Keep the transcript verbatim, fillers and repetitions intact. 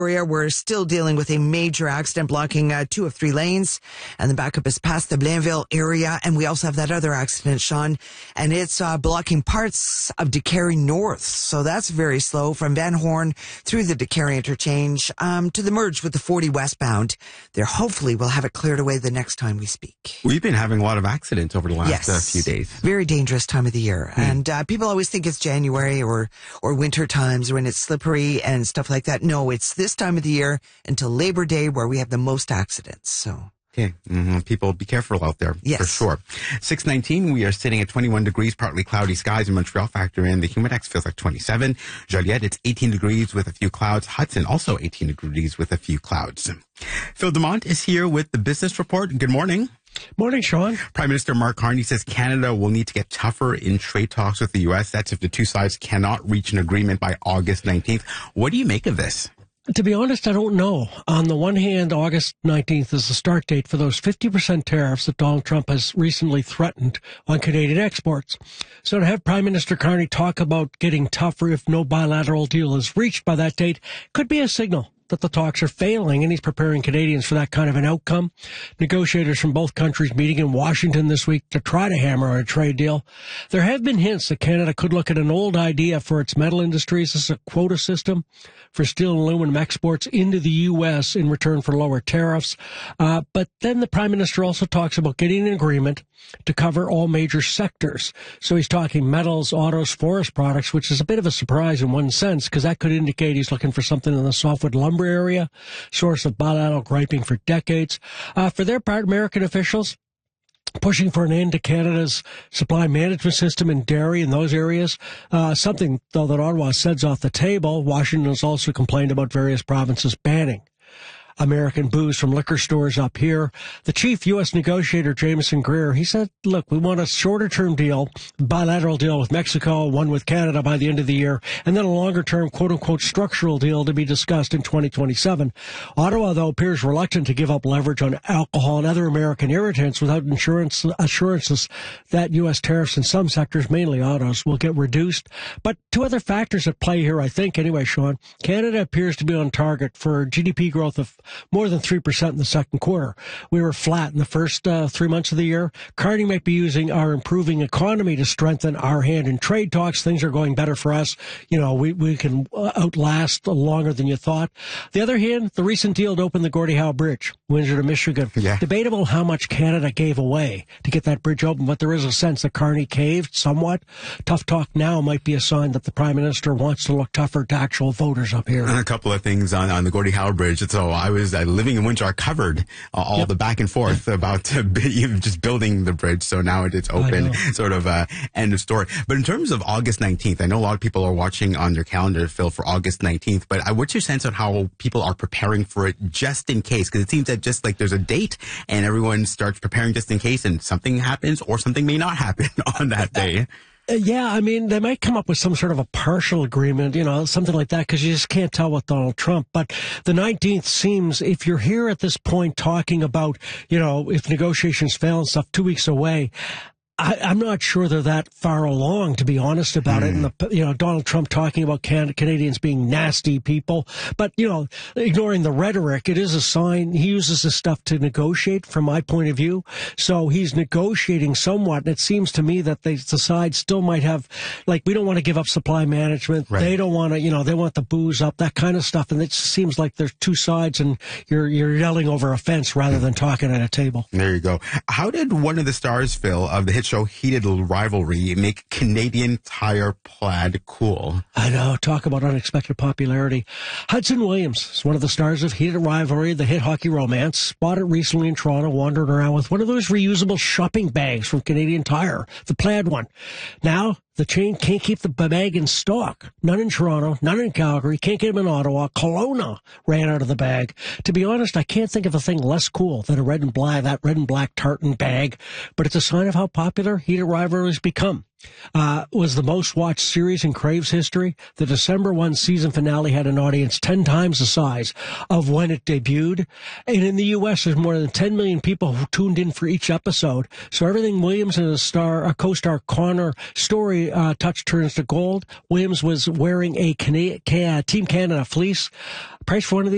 area. We're still dealing with a major accident blocking uh, two of three lanes, and the backup is past the Blainville area. And we also have that other accident, Sean, and it's uh, blocking parts of DeCarry North. So that's very slow from Van Horn through the DeCarry interchange um, to the merge with the forty westbound. There, hopefully, we'll have it cleared away the next time we speak. We've been having a lot of accidents over the last yes. uh, few days. Very dangerous time of the year. Hmm. And uh, people always think it's January or, or winter times when it's slippery and stuff like that. No, it's this time of the year until Labor Day where we have the most accidents. So, okay, mm-hmm. People be careful out there yes. for sure. six nineteen, we are sitting at twenty-one degrees, partly cloudy skies in Montreal. Factor in the Humidex, feels like twenty-seven. Joliette, it's eighteen degrees with a few clouds. Hudson, also eighteen degrees with a few clouds. Phil Dumont is here with the Business Report. Good morning. Morning, Sean. Prime Minister Mark Carney says Canada will need to get tougher in trade talks with the U S. That's if the two sides cannot reach an agreement by August nineteenth. What do you make of this? To be honest, I don't know. On the one hand, August nineteenth is the start date for those fifty percent tariffs that Donald Trump has recently threatened on Canadian exports. So to have Prime Minister Carney talk about getting tougher if no bilateral deal is reached by that date could be a signal that the talks are failing, and he's preparing Canadians for that kind of an outcome. Negotiators from both countries meeting in Washington this week to try to hammer on a trade deal. There have been hints that Canada could look at an old idea for its metal industries as a quota system for steel and aluminum exports into the U S in return for lower tariffs. Uh, but then the Prime Minister also talks about getting an agreement to cover all major sectors. So he's talking metals, autos, forest products, which is a bit of a surprise in one sense, because that could indicate he's looking for something in the softwood lumber area, source of bilateral griping for decades. Uh, for their part, American officials pushing for an end to Canada's supply management system in dairy in those areas. Uh, something, though, that Ottawa says off the table. Washington has also complained about various provinces banning American booze from liquor stores up here. The chief U S negotiator, Jameson Greer, he said, look, we want a shorter-term deal, bilateral deal with Mexico, one with Canada by the end of the year, and then a longer-term, quote-unquote, structural deal to be discussed in twenty twenty-seven. Ottawa, though, appears reluctant to give up leverage on alcohol and other American irritants without insurance assurances that U S tariffs in some sectors, mainly autos, will get reduced. But two other factors at play here, I think, anyway, Sean. Canada appears to be on target for G D P growth of more than three percent in the second quarter. We were flat in the first uh, three months of the year. Carney might be using our improving economy to strengthen our hand in trade talks. Things are going better for us. You know, we, we can outlast longer than you thought. The other hand, the recent deal to open the Gordie Howe Bridge, Windsor to Michigan. Yeah. Debatable how much Canada gave away to get that bridge open, but there is a sense that Carney caved somewhat. Tough talk now might be a sign that the Prime Minister wants to look tougher to actual voters up here. And a couple of things on, on the Gordie Howe Bridge. So I was uh, living in Windsor, covered uh, all yep. the back and forth about uh, just building the bridge. So now it's open, sort of uh, end of story. But in terms of August nineteenth, I know a lot of people are watching on their calendar, Phil, for August nineteenth. But uh, what's your sense on how people are preparing for it just in case? Because it seems that just like there's a date and everyone starts preparing just in case and something happens or something may not happen on that day. Uh, yeah, I mean, they might come up with some sort of a partial agreement, you know, something like that, because you just can't tell with Donald Trump. But the nineteenth seems, if you're here at this point talking about, you know, if negotiations fail and stuff two weeks away, I, I'm not sure they're that far along, to be honest about mm. it. And, the, you know, Donald Trump talking about Can- Canadians being nasty people. But, you know, ignoring the rhetoric, it is a sign. He uses this stuff to negotiate, from my point of view. So he's negotiating somewhat. And it seems to me that they, the side still might have, like, we don't want to give up supply management. Right. They don't want to, you know, they want the booze up, that kind of stuff. And it just seems like there's two sides and you're, you're yelling over a fence rather than talking at a table. There you go. How did one of the stars, Phil, of the hit show Heated Rivalry make Canadian Tire plaid cool? I know. Talk about unexpected popularity. Hudson Williams is one of the stars of Heated Rivalry, the hit hockey romance. Spotted recently in Toronto, wandering around with one of those reusable shopping bags from Canadian Tire, the plaid one. Now, the chain can't keep the bag in stock. None in Toronto, none in Calgary, can't get them in Ottawa. Kelowna ran out of the bag. To be honest, I can't think of a thing less cool than a red and black, that red and black tartan bag, but it's a sign of how popular Heated Rivalry has become. Uh, was the most watched series in Crave's history. The December first season finale had an audience ten times the size of when it debuted. And in the U S, there's more than ten million people who tuned in for each episode. So everything Williams and his star, a co-star Connor Story uh, touch turns to gold. Williams was wearing a Cana- Team Canada fleece. Price for one of these